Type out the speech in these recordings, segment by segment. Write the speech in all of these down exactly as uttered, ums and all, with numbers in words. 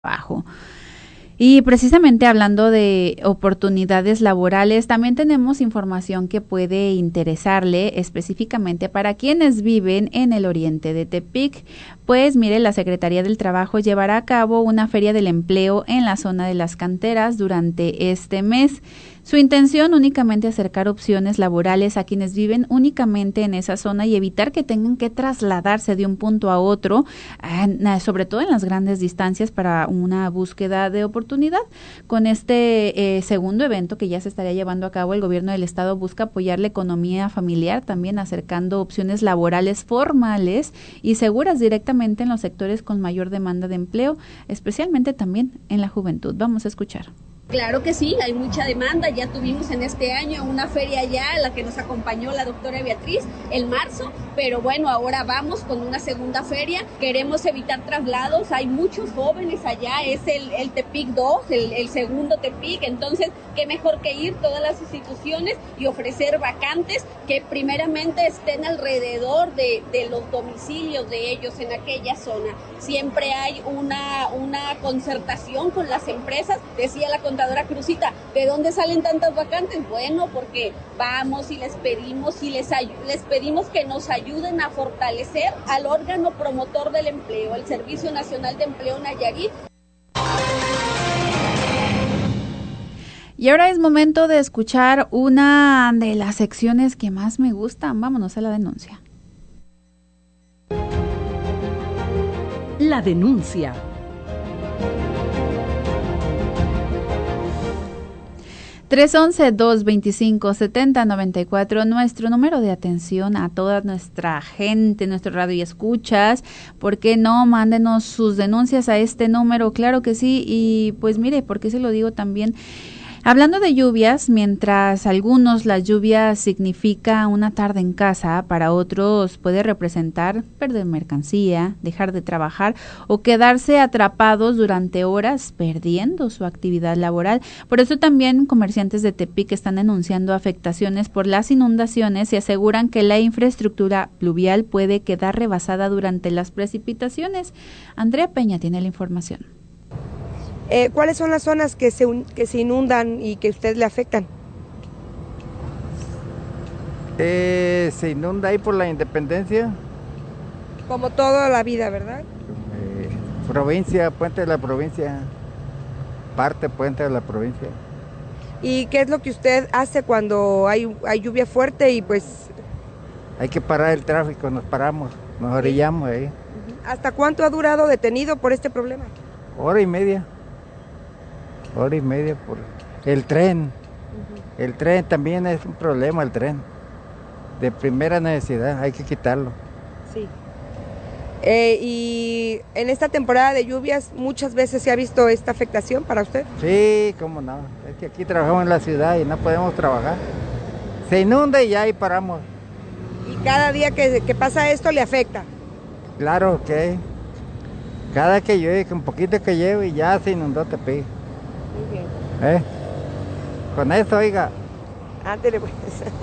trabajo. Y precisamente hablando de oportunidades laborales, también tenemos información que puede interesarle específicamente para quienes viven en el oriente de Tepic. Pues mire, la Secretaría del Trabajo llevará a cabo una feria del empleo en la zona de las canteras durante este mes. Su intención únicamente acercar opciones laborales a quienes viven únicamente en esa zona y evitar que tengan que trasladarse de un punto a otro, sobre todo en las grandes distancias, para una búsqueda de oportunidad. Con este eh, segundo evento que ya se estaría llevando a cabo, el gobierno del estado busca apoyar la economía familiar, también acercando opciones laborales formales y seguras directamente en los sectores con mayor demanda de empleo, especialmente también en la juventud. Vamos a escuchar. Claro que sí, hay mucha demanda. Ya tuvimos en este año una feria ya, en la que nos acompañó la doctora Beatriz en marzo, pero bueno, ahora vamos con una segunda feria. Queremos evitar traslados, hay muchos jóvenes allá, es el, el Tepic dos, el, el segundo Tepic, entonces qué mejor que ir todas las instituciones y ofrecer vacantes que primeramente estén alrededor de, de los domicilios de ellos en aquella zona. Siempre hay una, una concertación con las empresas, decía la contadora Cruzita, ¿de dónde salen tantas vacantes? Bueno, porque vamos y les pedimos y les, les pedimos que nos ayuden a fortalecer al órgano promotor del empleo, el Servicio Nacional de Empleo Nayarit. Y ahora es momento de escuchar una de las secciones que más me gustan. Vámonos a la denuncia. La denuncia. tres once, dos veinticinco, setenta noventa y cuatro, nuestro número de atención a toda nuestra gente, nuestro radio y escuchas. ¿Por qué no? Mándenos sus denuncias a este número, claro que sí. Y pues mire, ¿por qué se lo digo también? Hablando de lluvias, mientras algunos la lluvia significa una tarde en casa, para otros puede representar perder mercancía, dejar de trabajar o quedarse atrapados durante horas perdiendo su actividad laboral. Por eso también comerciantes de Tepic están denunciando afectaciones por las inundaciones y aseguran que la infraestructura pluvial puede quedar rebasada durante las precipitaciones. Andrea Peña tiene la información. Eh, ¿Cuáles son las zonas que se, que se inundan y que a usted le afectan? Eh, se inunda ahí por la Independencia. Como toda la vida, ¿verdad? Eh, provincia, puente de la provincia, parte puente de la provincia. ¿Y qué es lo que usted hace cuando hay, hay lluvia fuerte y pues...? Hay que parar el tráfico, nos paramos, nos orillamos ahí. ¿Hasta cuánto ha durado detenido por este problema? Hora y media. Hora y media por el tren. Uh-huh. El tren también es un problema, el tren. De primera necesidad, hay que quitarlo. Sí. Eh, y en esta temporada de lluvias, ¿muchas veces se ha visto esta afectación para usted? Sí, cómo no. Es que aquí trabajamos en la ciudad y no podemos trabajar. Se inunda y ya ahí paramos. ¿Y cada día que, que pasa esto le afecta? Claro que cada que llueve, con poquito que lleve, y ya se inundó Tepic. Muy bien. ¿Eh? Con eso, oiga. Ándele pues.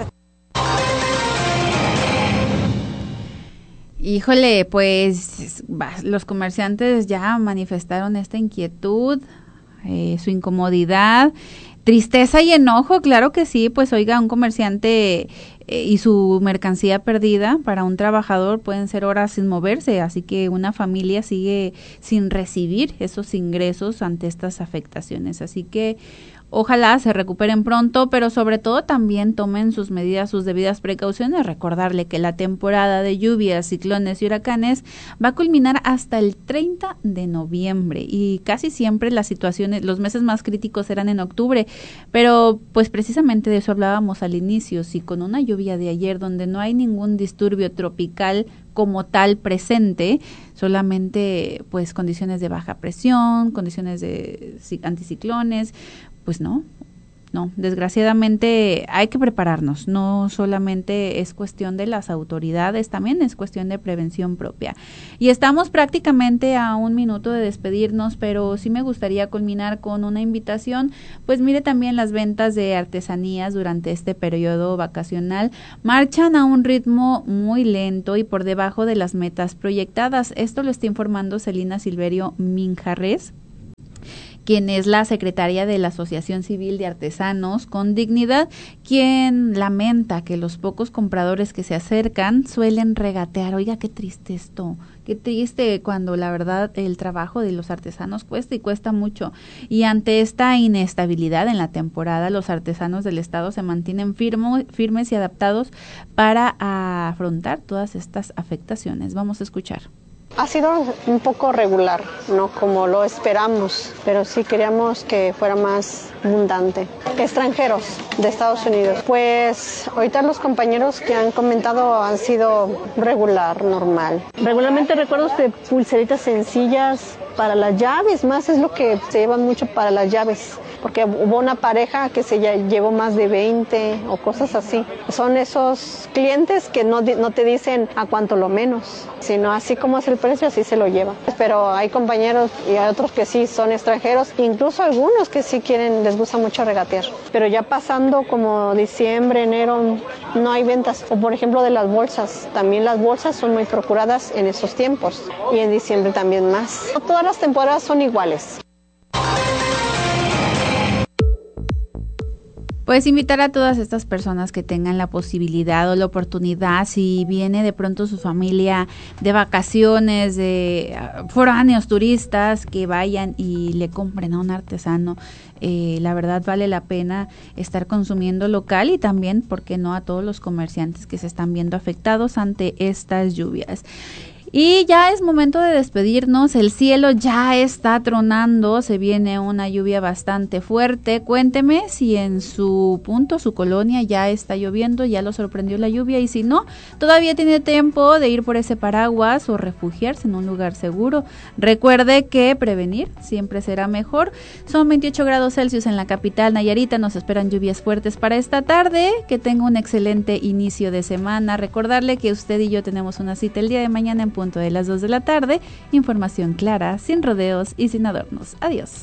Híjole, pues los comerciantes ya manifestaron esta inquietud, eh, su incomodidad, tristeza y enojo, claro que sí, pues oiga, un comerciante eh, y su mercancía perdida para un trabajador pueden ser horas sin moverse, así que una familia sigue sin recibir esos ingresos ante estas afectaciones, así que ojalá se recuperen pronto, pero sobre todo también tomen sus medidas, sus debidas precauciones. Recordarle que la temporada de lluvias, ciclones y huracanes va a culminar hasta el treinta de noviembre y casi siempre las situaciones, los meses más críticos eran en octubre, pero pues precisamente de eso hablábamos al inicio. Si con una lluvia de ayer donde no hay ningún disturbio tropical como tal presente, solamente pues condiciones de baja presión, condiciones de anticiclones, pues no, no, desgraciadamente hay que prepararnos, no solamente es cuestión de las autoridades, también es cuestión de prevención propia. Y estamos prácticamente a un minuto de despedirnos, pero sí me gustaría culminar con una invitación, pues mire, también las ventas de artesanías durante este periodo vacacional marchan a un ritmo muy lento y por debajo de las metas proyectadas. Esto lo está informando Celina Silverio Minjarres, quien es la secretaria de la Asociación Civil de Artesanos con Dignidad, quien lamenta que los pocos compradores que se acercan suelen regatear. Oiga, qué triste esto, qué triste cuando la verdad el trabajo de los artesanos cuesta y cuesta mucho. Y ante esta inestabilidad en la temporada, los artesanos del estado se mantienen firmo, firmes y adaptados para afrontar todas estas afectaciones. Vamos a escuchar. Ha sido un poco regular, no como lo esperamos, pero sí queríamos que fuera más abundante. Extranjeros de Estados Unidos, pues ahorita los compañeros que han comentado han sido regular, normal. Regularmente recuerdos de pulseritas sencillas para las llaves, más es lo que se llevan mucho para las llaves, porque hubo una pareja que se llevó más de veinte o cosas así. Son esos clientes que no, no te dicen a cuánto lo menos, sino así como es el precio, así se lo lleva. Pero hay compañeros y hay otros que sí son extranjeros, incluso algunos que sí quieren, les gusta mucho regatear. Pero ya pasando como diciembre, enero, no hay ventas. O por ejemplo de las bolsas, también las bolsas son muy procuradas en estos tiempos y en diciembre también más. No todas las temporadas son iguales. Pues invitar a todas estas personas que tengan la posibilidad o la oportunidad, si viene de pronto su familia de vacaciones, de uh, foráneos, turistas, que vayan y le compren a un artesano. Eh, la verdad vale la pena estar consumiendo local y también, ¿por qué no?, a todos los comerciantes que se están viendo afectados ante estas lluvias. Y ya es momento de despedirnos, el cielo ya está tronando, se viene una lluvia bastante fuerte. Cuénteme si en su punto, su colonia ya está lloviendo, ya lo sorprendió la lluvia, y si no, todavía tiene tiempo de ir por ese paraguas o refugiarse en un lugar seguro. Recuerde que prevenir siempre será mejor. Son veintiocho grados Celsius en la capital Nayarita, nos esperan lluvias fuertes para esta tarde. Que tenga un excelente inicio de semana. Recordarle que usted y yo tenemos una cita el día de mañana en punto de las dos de la tarde, información clara, sin rodeos y sin adornos. Adiós.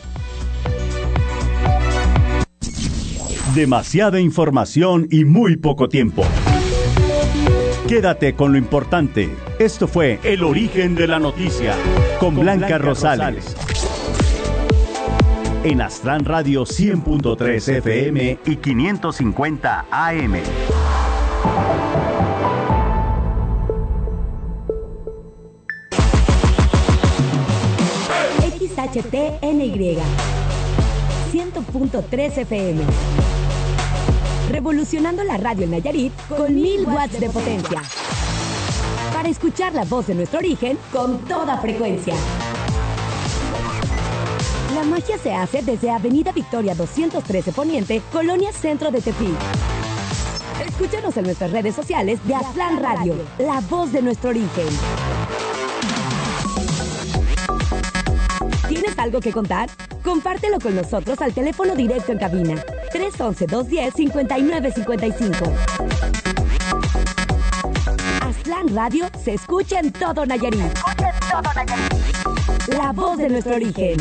Demasiada información y muy poco tiempo. Quédate con lo importante. Esto fue El Origen de la Noticia con, con Blanca, Blanca Rosales. Rosales. En Astran Radio cien punto tres F M y quinientos cincuenta A M. H T N Y cien punto tres F M. Revolucionando la radio en Nayarit con mil watts de potencia. Para escuchar la voz de nuestro origen con toda frecuencia. La magia se hace desde Avenida Victoria doscientos trece Poniente, Colonia Centro de Tepic. Escúchanos en nuestras redes sociales de Astran Radio, la voz de nuestro origen. ¿Tienes algo que contar? Compártelo con nosotros al teléfono directo en cabina tres once, dos diez, cincuenta y nueve cincuenta y cinco. Astran Radio se escucha en todo Nayarit. Se escucha en todo Nayarit. La voz de nuestro origen.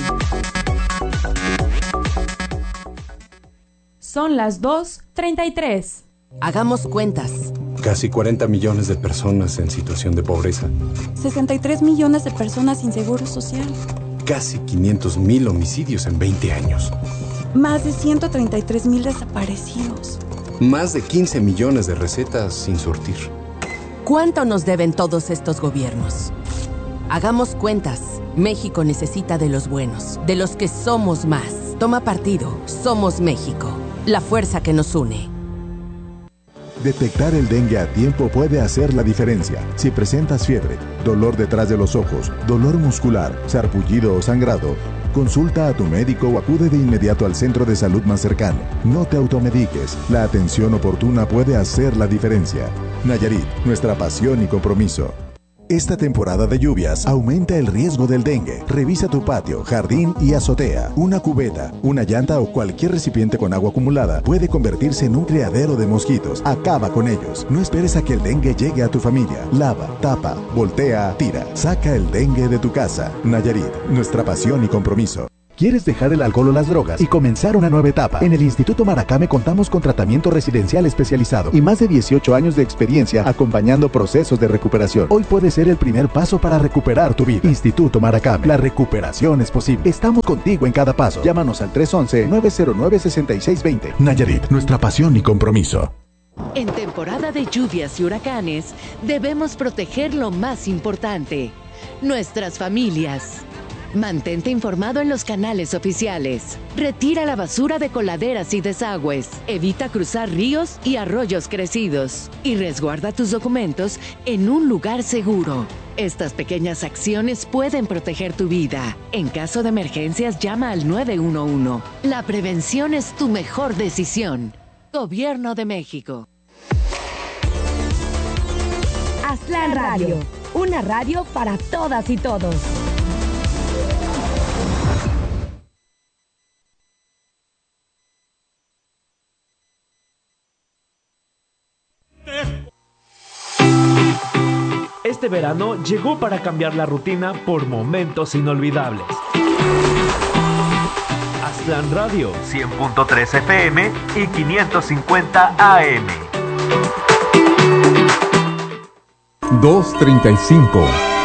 Son las dos treinta y tres. Hagamos cuentas. Casi cuarenta millones de personas en situación de pobreza. sesenta y tres millones de personas sin seguro social. Casi quinientos mil homicidios en veinte años. Más de ciento treinta y tres mil desaparecidos. Más de quince millones de recetas sin surtir. ¿Cuánto nos deben todos estos gobiernos? Hagamos cuentas. México necesita de los buenos, de los que somos más. Toma partido. Somos México. La fuerza que nos une. Detectar el dengue a tiempo puede hacer la diferencia. Si presentas fiebre, dolor detrás de los ojos, dolor muscular, sarpullido o sangrado, consulta a tu médico o acude de inmediato al centro de salud más cercano. No te automediques. La atención oportuna puede hacer la diferencia. Nayarit, nuestra pasión y compromiso. Esta temporada de lluvias aumenta el riesgo del dengue. Revisa tu patio, jardín y azotea. Una cubeta, una llanta o cualquier recipiente con agua acumulada puede convertirse en un criadero de mosquitos. Acaba con ellos. No esperes a que el dengue llegue a tu familia. Lava, tapa, voltea, tira. Saca el dengue de tu casa. Nayarit, nuestra pasión y compromiso. ¿Quieres dejar el alcohol o las drogas y comenzar una nueva etapa? En el Instituto Maracame contamos con tratamiento residencial especializado y más de dieciocho años de experiencia acompañando procesos de recuperación. Hoy puede ser el primer paso para recuperar tu vida. Instituto Maracame, la recuperación es posible. Estamos contigo en cada paso. Llámanos al tres once, nueve cero nueve, seis seis dos cero. Nayarit, nuestra pasión y compromiso. En temporada de lluvias y huracanes, debemos proteger lo más importante, nuestras familias. Mantente informado en los canales oficiales. Retira la basura de coladeras y desagües. Evita cruzar ríos y arroyos crecidos. Y resguarda tus documentos en un lugar seguro. Estas pequeñas acciones pueden proteger tu vida. En caso de emergencias, llama al nueve uno uno. La prevención es tu mejor decisión. Gobierno de México. Aztlán Radio, una radio para todas y todos. Este verano llegó para cambiar la rutina por momentos inolvidables. Aztlán Radio, cien punto tres F M y quinientos cincuenta A M. dos treinta y cinco.